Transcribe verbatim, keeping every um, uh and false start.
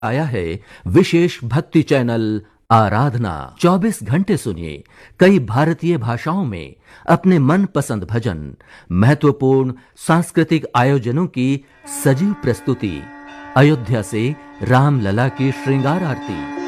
आया है विशेष भक्ति चैनल आराधना। चौबीस घंटे सुनिए कई भारतीय भाषाओं में अपने मनपसंद भजन, महत्वपूर्ण सांस्कृतिक आयोजनों की सजीव प्रस्तुति, अयोध्या से रामलला की श्रृंगार आरती,